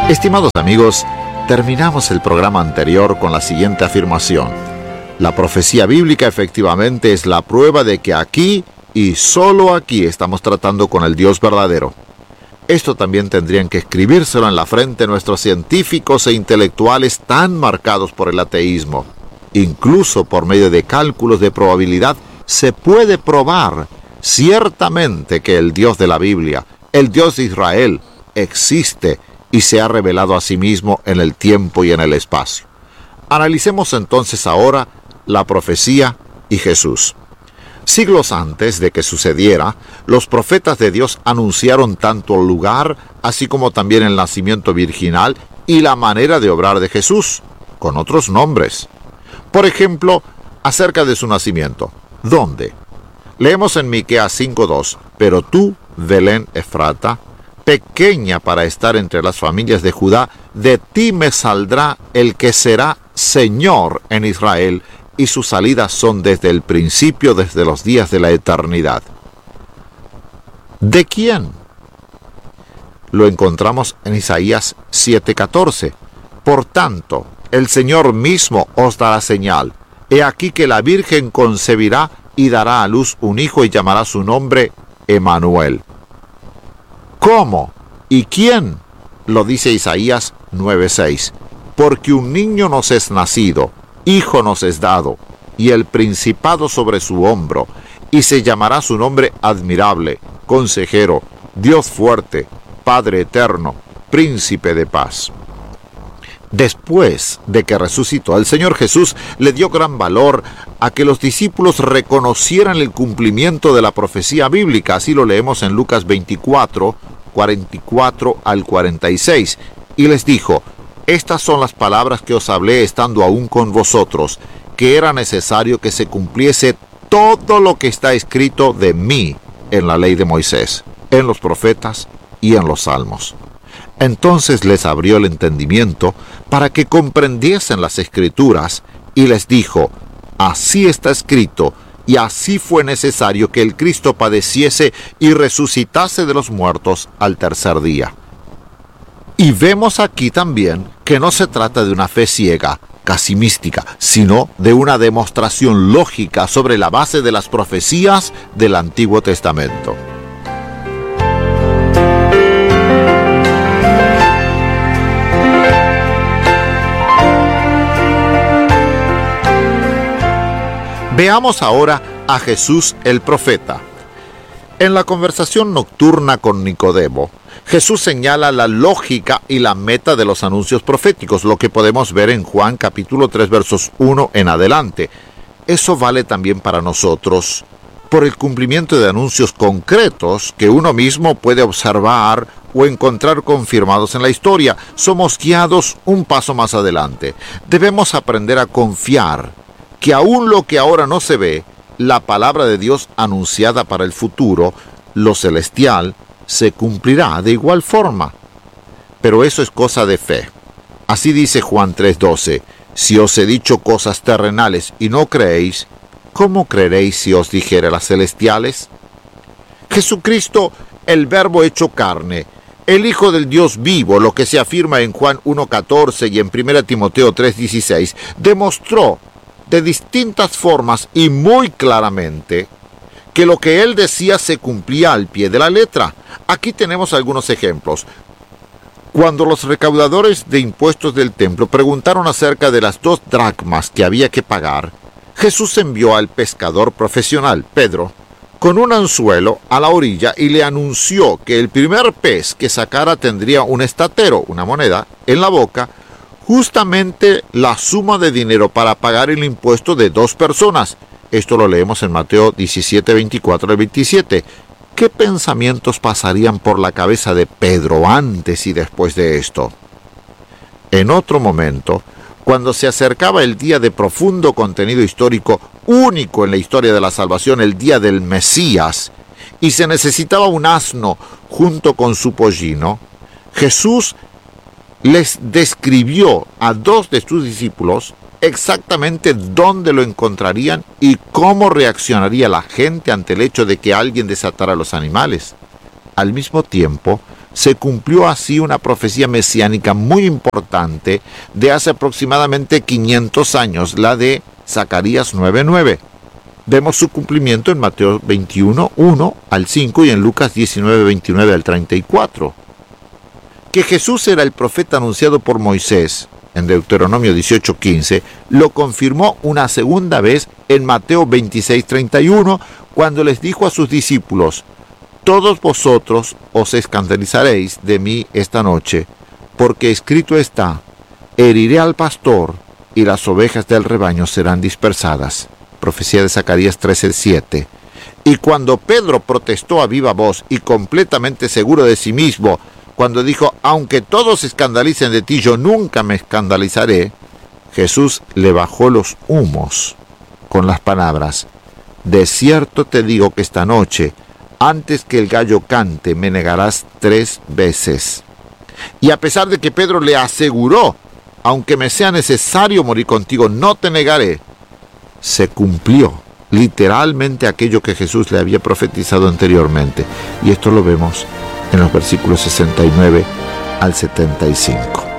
Estimados amigos, terminamos el programa anterior con la siguiente afirmación. La profecía bíblica efectivamente es la prueba de que aquí y solo aquí estamos tratando con el Dios verdadero. Esto también tendrían que escribírselo en la frente nuestros científicos e intelectuales tan marcados por el ateísmo. Incluso por medio de cálculos de probabilidad se puede probar ciertamente que el Dios de la Biblia, el Dios de Israel, existe y se ha revelado a sí mismo en el tiempo y en el espacio. Analicemos entonces ahora la profecía y Jesús. Siglos antes de que sucediera, los profetas de Dios anunciaron tanto el lugar, así como también el nacimiento virginal y la manera de obrar de Jesús, con otros nombres. Por ejemplo, acerca de su nacimiento. ¿Dónde? Leemos en Miqueas 5:2, pero tú, Belén Efrata, pequeña para estar entre las familias de Judá, de ti me saldrá el que será Señor en Israel, y sus salidas son desde el principio, desde los días de la eternidad. ¿De quién? Lo encontramos en Isaías 7:14. Por tanto, el Señor mismo os dará señal. He aquí que la Virgen concebirá y dará a luz un hijo y llamará su nombre Emmanuel. ¿Cómo? ¿Y quién? Lo dice Isaías 9:6. Porque un niño nos es nacido, hijo nos es dado, y el principado sobre su hombro, y se llamará su nombre admirable, consejero, Dios fuerte, Padre eterno, príncipe de paz. Después de que resucitó, el Señor Jesús le dio gran valor a que los discípulos reconocieran el cumplimiento de la profecía bíblica. Así lo leemos en Lucas 24, 44 al 46. Y les dijo: estas son las palabras que os hablé estando aún con vosotros, que era necesario que se cumpliese todo lo que está escrito de mí en la ley de Moisés, en los profetas y en los salmos. Entonces les abrió el entendimiento para que comprendiesen las Escrituras, y les dijo: así está escrito, y así fue necesario que el Cristo padeciese y resucitase de los muertos al tercer día. Y vemos aquí también que no se trata de una fe ciega, casi mística, sino de una demostración lógica sobre la base de las profecías del Antiguo Testamento. Veamos ahora a Jesús el profeta. En la conversación nocturna con Nicodemo, Jesús señala la lógica y la meta de los anuncios proféticos, lo que podemos ver en Juan capítulo 3 versos 1 en adelante. Eso vale también para nosotros por el cumplimiento de anuncios concretos que uno mismo puede observar o encontrar confirmados en la historia. Somos guiados un paso más adelante. Debemos aprender a confiar que aún lo que ahora no se ve, la palabra de Dios anunciada para el futuro, lo celestial, se cumplirá de igual forma. Pero eso es cosa de fe. Así dice Juan 3:12, si os he dicho cosas terrenales y no creéis, ¿cómo creeréis si os dijere las celestiales? Jesucristo, el Verbo hecho carne, el Hijo del Dios vivo, lo que se afirma en Juan 1:14 y en 1 Timoteo 3:16, demostró de distintas formas y muy claramente que lo que él decía se cumplía al pie de la letra. Aquí tenemos algunos ejemplos. Cuando los recaudadores de impuestos del templo preguntaron acerca de las 2 dracmas que había que pagar, Jesús envió al pescador profesional, Pedro, con un anzuelo a la orilla y le anunció que el primer pez que sacara tendría un estatero, una moneda, en la boca, justamente la suma de dinero para pagar el impuesto de 2 personas. Esto lo leemos en Mateo 17, 24 al 27. ¿Qué pensamientos pasarían por la cabeza de Pedro antes y después de esto? En otro momento, cuando se acercaba el día de profundo contenido histórico, único en la historia de la salvación, el día del Mesías, y se necesitaba un asno junto con su pollino, Jesús les describió a 2 de sus discípulos exactamente dónde lo encontrarían y cómo reaccionaría la gente ante el hecho de que alguien desatara los animales. Al mismo tiempo, Se cumplió así una profecía mesiánica muy importante de hace aproximadamente 500 años, la de Zacarías 9:9. Vemos su cumplimiento en Mateo 21, 1 al 5 y en Lucas 19, 29 al 34. Que Jesús era el profeta anunciado por Moisés en Deuteronomio 18:15, lo confirmó una segunda vez en Mateo 26:31, cuando les dijo a sus discípulos: todos vosotros os escandalizaréis de mí esta noche, porque escrito está: heriré al pastor y las ovejas del rebaño serán dispersadas. Profecía de Zacarías 13:7. Y cuando Pedro protestó a viva voz y completamente seguro de sí mismo, cuando dijo: aunque todos se escandalicen de ti, yo nunca me escandalizaré, Jesús le bajó los humos con las palabras: de cierto te digo que esta noche, antes que el gallo cante, me negarás 3 veces. Y a pesar de que Pedro le aseguró: aunque me sea necesario morir contigo, no te negaré, se cumplió literalmente aquello que Jesús le había profetizado anteriormente. Y esto lo vemos en los versículos 69 al 75.